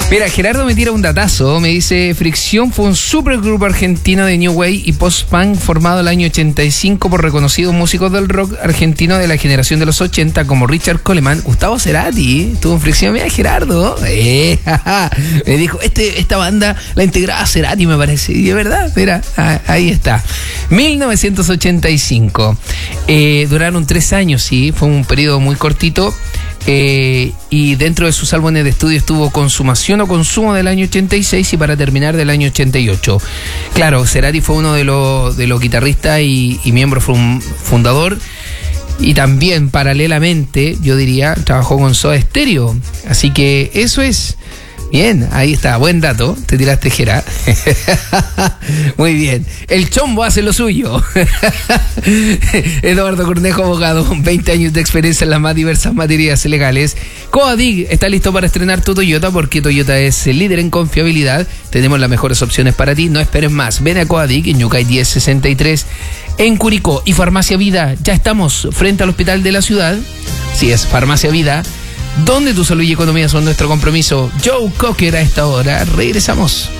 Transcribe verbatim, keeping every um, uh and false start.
Mira, Gerardo me tira un datazo, me dice: Fricción fue un supergrupo argentino de New Wave y post-punk formado el año ochenta y cinco por reconocidos músicos del rock argentino de la generación de los ochenta como Richard Coleman, Gustavo Cerati. Estuvo en Fricción. Mira, Gerardo, eh, jaja, me dijo, este, esta banda la integraba Cerati, me parece, y de verdad, mira, ahí está. mil novecientos ochenta y cinco, eh, duraron tres años, sí, fue un periodo muy cortito. Eh, y dentro de sus álbumes de estudio estuvo Consumación o Consumo del año ochenta y seis y Para Terminar del año ochenta y ocho. Claro, Cerati fue uno de los, de los guitarristas y, y miembro fundador, y también paralelamente, yo diría, trabajó con Soda Stereo. Así que eso es. Bien, ahí está, buen dato, te tiraste, Gerard. Muy bien, el chombo hace lo suyo. Eduardo Cornejo, abogado, veinte años de experiencia en las más diversas materias legales. Coadig está listo para estrenar tu Toyota, porque Toyota es el líder en confiabilidad. Tenemos las mejores opciones para ti, no esperes más. Ven a Coadig en Ñucay diez sesenta y tres en Curicó. Y Farmacia Vida, ya estamos frente al hospital de la ciudad. Sí, es Farmacia Vida, donde tu salud y economía son nuestro compromiso. Joe Cocker a esta hora. Regresamos.